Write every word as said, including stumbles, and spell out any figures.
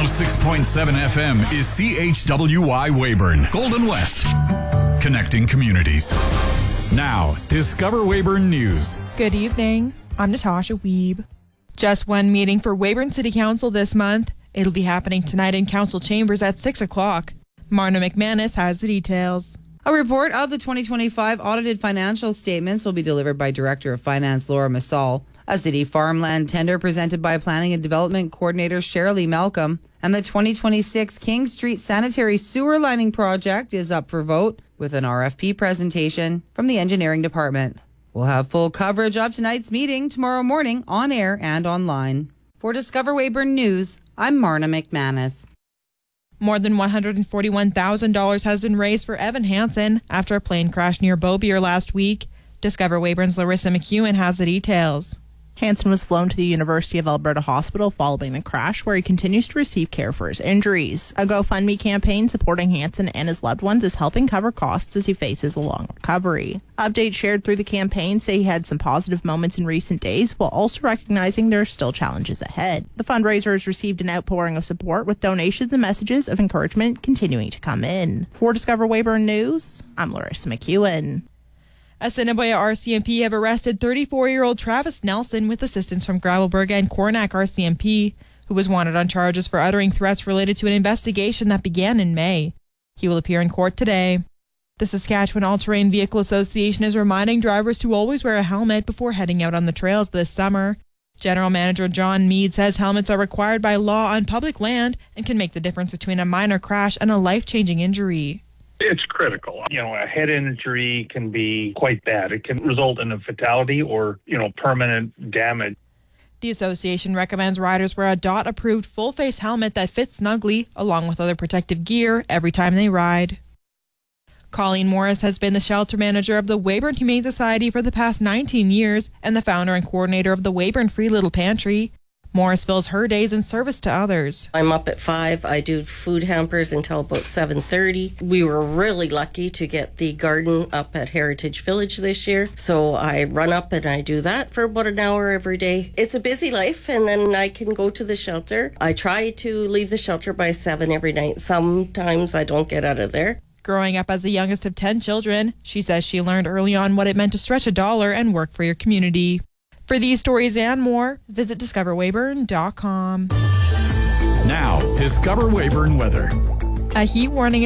one oh six point seven F M is C H W Y Weyburn, Golden West, connecting communities. Now, Discover Weyburn News. Good evening. I'm Natasha Wiebe. Just one meeting for Weyburn City Council this month. It'll be happening tonight in Council Chambers at six o'clock. Marna McManus has the details. A report of the twenty twenty-five audited financial statements will be delivered by Director of Finance Laura Massal. A city farmland tender presented by Planning and Development Coordinator Shirley Malcolm. And the twenty twenty-six King Street Sanitary Sewer Lining Project is up for vote with an R F P presentation from the Engineering Department. We'll have full coverage of tonight's meeting tomorrow morning on air and online. For Discover Weyburn News, I'm Marna McManus. More than one hundred forty-one thousand dollars has been raised for Evan Hansen after a plane crashed near Beaubeer last week. Discover Weyburn's Larissa McEwen has the details. Hansen was flown to the University of Alberta Hospital following the crash, where he continues to receive care for his injuries. A GoFundMe campaign supporting Hansen and his loved ones is helping cover costs as he faces a long recovery. Updates shared through the campaign say he had some positive moments in recent days, while also recognizing there are still challenges ahead. The fundraiser has received an outpouring of support, with donations and messages of encouragement continuing to come in. For Discover Weyburn News, I'm Larissa McEwen. Assiniboia R C M P have arrested thirty-four-year-old Travis Nelson with assistance from Gravelbourg and Cornack R C M P, who was wanted on charges for uttering threats related to an investigation that began in May. He will appear in court today. The Saskatchewan All-Terrain Vehicle Association is reminding drivers to always wear a helmet before heading out on the trails this summer. General Manager John Mead says helmets are required by law on public land and can make the difference between a minor crash and a life-changing injury. It's critical. You know, a head injury can be quite bad. It can result in a fatality or, you know, permanent damage. The association recommends riders wear a D O T-approved full-face helmet that fits snugly, along with other protective gear, every time they ride. Colleen Morris has been the shelter manager of the Weyburn Humane Society for the past nineteen years and the founder and coordinator of the Weyburn Free Little Pantry. Morris fills her days in service to others. I'm up at five. I do food hampers until about seven thirty. We were really lucky to get the garden up at Heritage Village this year. So I run up and I do that for about an hour every day. It's a busy life, and then I can go to the shelter. I try to leave the shelter by seven every night. Sometimes I don't get out of there. Growing up as the youngest of ten children, she says she learned early on what it meant to stretch a dollar and work for your community. For these stories and more, visit discover weyburn dot com. Now, Discover Weyburn weather. A heat warning